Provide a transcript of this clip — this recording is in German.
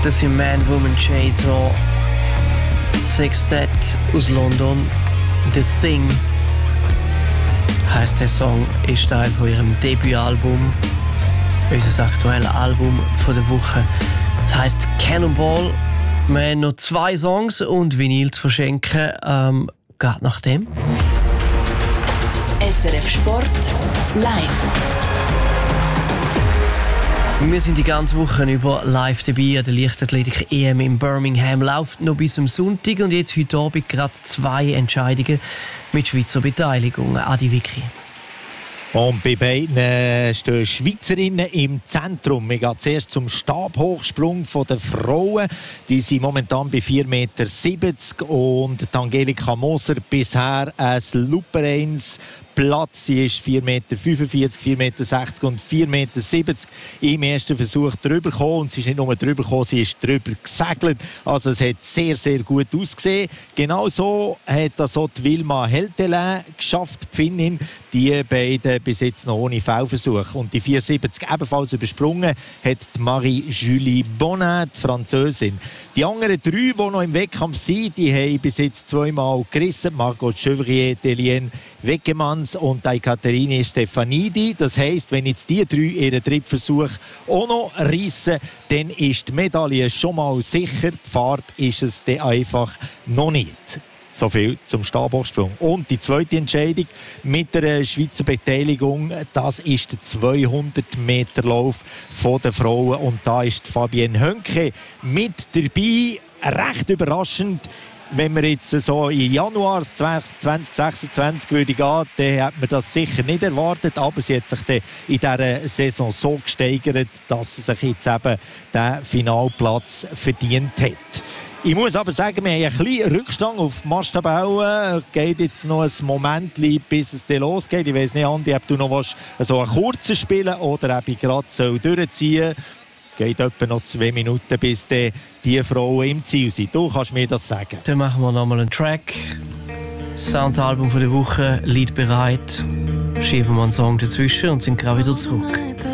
Das sind Man, Woman, Chaser, Sextet aus London. The Thing heisst der Song, ist Teil von ihrem Debütalbum, unser aktuelles Album von der Woche. Das heisst Cannonball. Wir haben noch 2 Songs und Vinyl zu verschenken. Geht nach dem. SRF Sport live. Wir sind die ganze Woche über live dabei an der Leichtathletik-EM in Birmingham. Läuft noch bis am Sonntag und jetzt heute Abend gerade 2 Entscheidungen mit Schweizer Beteiligung. Adi Vicky. Und bei beiden stehen Schweizerinnen im Zentrum. Wir gehen zuerst zum Stabhochsprung der Frauen. Die sind momentan bei 4,70 Meter. Und Angelika Moser bisher ein Lupereins Platz. Sie ist 4,45 Meter, 4,60 Meter und 4,70 Meter im ersten Versuch drüber gekommen. Und sie ist nicht nur drüber gekommen, sie ist drüber gesegelt. Also es hat sehr, sehr gut ausgesehen. Genauso hat das auch die Wilma Heltelin geschafft, die Finnin. Die beiden bis jetzt noch ohne Foulversuch. Und die 4,70 ebenfalls übersprungen hat die Marie-Julie Bonin, die Französin. Die anderen 3, die noch im Wettkampf sind, die haben bis jetzt 2-mal gerissen. Margot Chevrier, Delienne Weckemanns und Ekaterine Stefanidi. Das heisst, wenn jetzt die 3 ihren Drittversuch auch noch reissen, dann ist die Medaille schon mal sicher. Die Farbe ist es dann einfach noch nicht. So viel zum Stabhochsprung. Und die zweite Entscheidung mit der Schweizer Beteiligung, das ist der 200-Meter-Lauf der Frauen. Und da ist Fabienne Hönke mit dabei. Recht überraschend. Wenn wir jetzt so im Januar 2026 würde gehen, dann hat man das sicher nicht erwartet. Aber sie hat sich dann in dieser Saison so gesteigert, dass sie sich jetzt eben den Finalplatz verdient hat. Ich muss aber sagen, wir haben ein bisschen Rückstand auf die Masttabelle. Es geht jetzt noch ein Moment, bis es dann losgeht. Ich weiss nicht, Andi, ob du noch so einen kurzen spielen oder ob ich gerade durchziehen soll. Es geht etwa noch 2 Minuten, bis die Frauen im Ziel sind. Du kannst mir das sagen. Dann machen wir nochmal einen Track. Soundalbum von der Woche, Lied bereit. Schieben wir einen Song dazwischen und sind gerade wieder zurück.